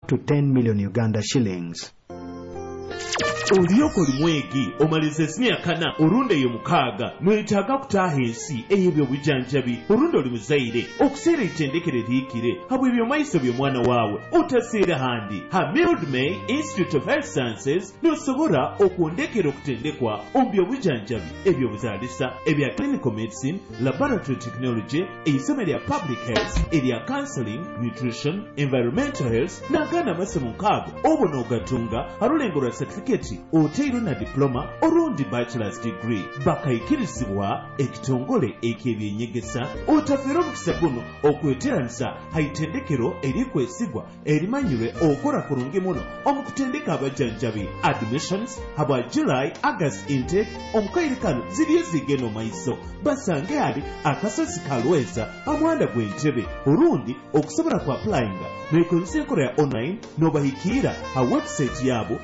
to 10 million Uganda shillings. Olioko limwegi omaliza emyaka olunde yo mukaaga mwetaaga kutaaha ensi ey'ebyobujanjabi olunde oli muzaire okuseera ettendekero liikire habwe ebyomaiso by'omwana waawe otaseera handi ha Mild May Institute of Health Sciences n'osobola okwondekera okutendekwa omu byobujanjabi ebyobuzaalisa ebya clinical medicine, laboratory technology, eisomo lya public health, erya counseling, nutrition, environmental health n'agaana amasomo nkaago obona ogatunga alulengo lwa certificate oteero na diploma olundi bachelor's degree bakayikirizibwa ekitongole eky'ebyenyegesa otafeera omukisa guno okweteranisa haitendekero erikwesigwa erimanyirwe okola kurungi muno omukutendeka abajanjabi admissions habwa July August intake omukairikano ziriyo zigeno maiso basange ali akasozi kalweza amwanda gw'entebe olundi okusobola ku applyinga mwekozesa enkola ya online n'obahikira ha website yaabo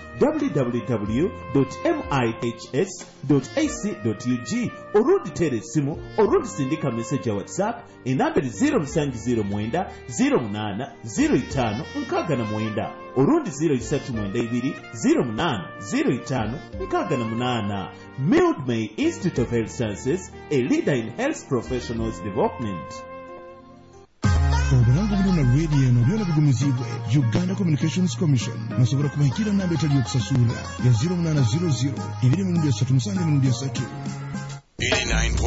www.mihs.ac.ug olundi teera essimu olundi sindika message ya WhatsApp enamba 0709 08 05 69 olundi 0392 08 05 68. Mild May Institute of Health Sciences, a leader in health professionals development. Obulango buno na radio eno byona bigumizibwe Uganda Communications Commission musobola kubahikira namba etali yokusasula ya 0800 237 89